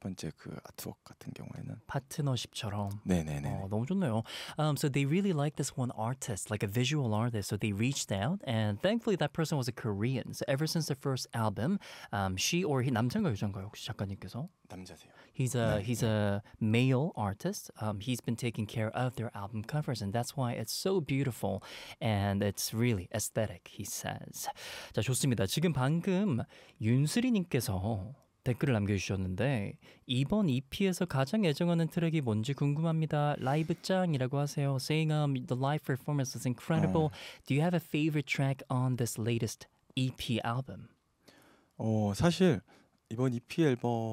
번째 그 아트워크 같은 경우에는 파트너십처럼. 네네네. 너무 좋네요. So they really like this one artist, like a visual artist. So they reached out, and thankfully that person was a Korean. So ever since the first album, she or he 남자인가요, 여자인가요, 혹시 작가님께서? 남자세요. He's a male artist. He's been taking care of their album covers, and that's why it's so beautiful and it's really aesthetic, he says. 자, 좋습니다. 지금 방금 윤슬이님께서 댓글을 남겨주셨는데 이번 EP에서 가장 애정하는 트랙이 뭔지 궁금합니다. 라이브 짱이라고 하세요. Saying the live performance was incredible. Do you have a favorite track on this latest EP album? 사실 이번 EP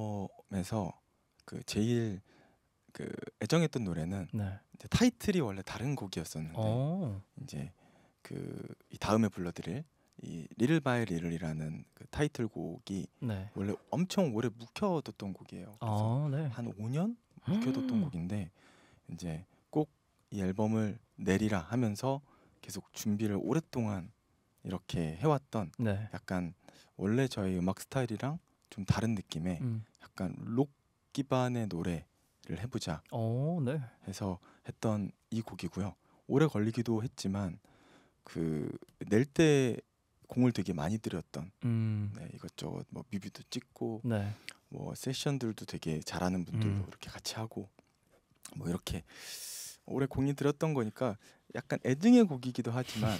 앨범에서 그 제일 그 애정했던 노래는 네. 이제 타이틀이 원래 다른 곡이었었는데 이제 그 이 다음에 불러드릴 이 리틀 바이 리틀이라는 그 타이틀곡이 네. 원래 엄청 오래 묵혀뒀던 곡이에요. 그래서 네. 한 5년 묵혀뒀던 곡인데 이제 꼭 이 앨범을 내리라 하면서 계속 준비를 오랫동안 이렇게 해왔던 네. 약간 원래 저희 음악 스타일이랑 좀 다른 느낌의 약간 록 기반의 노래를 해보자 네. 해서 했던 이 곡이고요. 오래 걸리기도 했지만 그 낼 때 공을 되게 많이 들였던 네, 이것저것 뭐 뮤비도 찍고 네. 뭐 세션들도 되게 잘하는 분들도 이렇게 같이 하고 뭐 이렇게 오래 공이 들였던 거니까 약간 애증의 곡이기도 하지만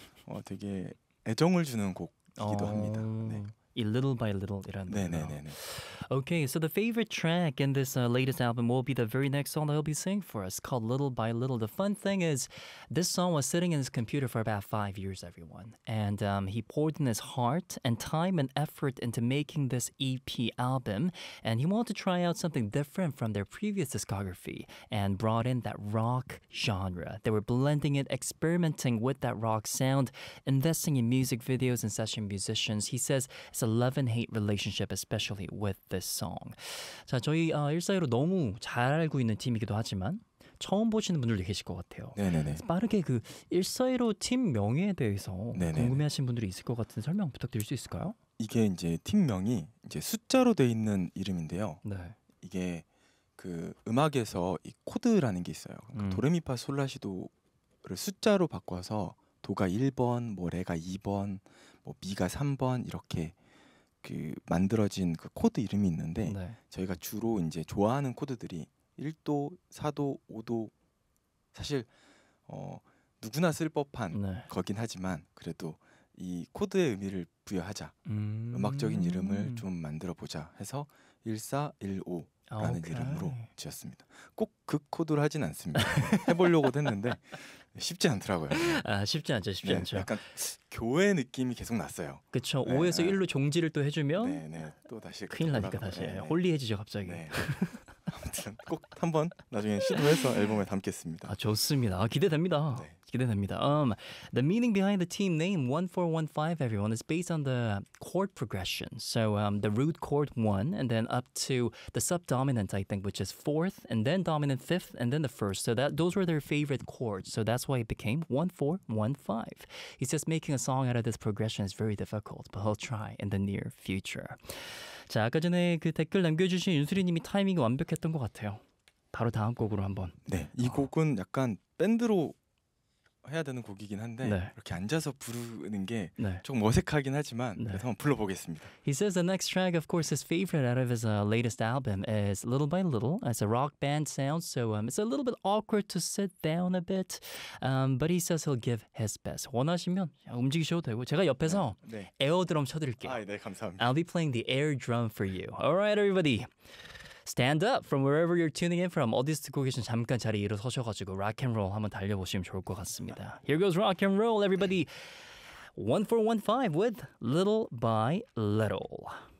되게 애정을 주는 곡이기도 합니다. 네. 이 Little by Little 이라는 네네네. Okay, so the favorite track in this latest album will be the very next song that he'll be singing for us, called Little by Little. The fun thing is, this song was sitting in his computer for about 5 years, everyone. And he poured in his heart and time and effort into making this EP album. And he wanted to try out something different from their previous discography and brought in that rock genre. They were blending it, experimenting with that rock sound, investing in music videos and session musicians. He says it's a love-and-hate relationship, especially with this song. 자, 저희 142로 너무 잘 알고 있는 팀이기도 하지만 처음 보시는 분들도 계실 것 같아요. 네네네. 빠르게 그 142로 팀 명에 대해서 네네네. 궁금해하신 분들이 있을 것 같은데 설명 부탁드릴 수 있을까요? 이게 이제 팀명이 이제 숫자로 돼 있는 이름인데요. 네. 이게 그 음악에서 이 코드라는 게 있어요. 그러니까 도레미파 솔라시도를 숫자로 바꿔서 도가 1번, 뭐 레가 2번, 뭐 미가 3번 이렇게 그 만들어진 그 코드 이름이 있는데 네. 저희가 주로 이제 좋아하는 코드들이 1도, 4도, 5도 사실 누구나 쓸 법한 네. 거긴 하지만 그래도 이 코드의 의미를 부여하자. 음악적인 이름을 좀 만들어 보자 해서 1415라는 이름으로 지었습니다. 꼭 그 코드로 하진 않습니다. 해보려고도 했는데 쉽지 않더라고요. 쉽지 않죠. 약간 교회 느낌이 계속 났어요. 그렇죠. 5에서 1로 종지를 또 해주면 또 다시 큰일 나니까 다시 홀리해지죠 갑자기. 네. 아무튼 꼭 한번 나중에 시도해서 앨범에 담겠습니다. 좋습니다. 기대됩니다. 네. 기대됩니다. The meaning behind the team name 1415, everyone, is based on the chord progression. So the root chord 1 and then up to the subdominant, I think, which is 4th and then dominant 5th and then the 1st. So those were their favorite chords. So that's why it became 1415. He says making a song out of this progression is very difficult, but he'll try in the near future. 자, 아까 전에 그 댓글 남겨주신 윤수리님이 타이밍이 완벽했던 것 같아요. 바로 다음 곡으로 한번. 네, 이 곡은 약간 밴드로 해야 되는 곡이긴 한데 이렇게 앉아서 부르는 게 조금 어색하긴 하지만 그래서 한번 불러보겠습니다. He says the next track, of course, his favorite out of his latest album is Little by Little. It's a rock band sound, so it's a little bit awkward to sit down a bit, but he says he'll give his best. 원하시면 움직이셔도 되고 제가 옆에서 에어 드럼 쳐드릴게요. 네, 감사합니다. I'll be playing the air drum for you. All right, everybody. Stand up from wherever you're tuning in from. 어디서 듣고 계신 잠깐 자리에 일어서셔가지고 rock and roll 한번 달려보시면 좋을 것 같습니다. Here goes rock and roll, everybody. 1415 with Little by Little.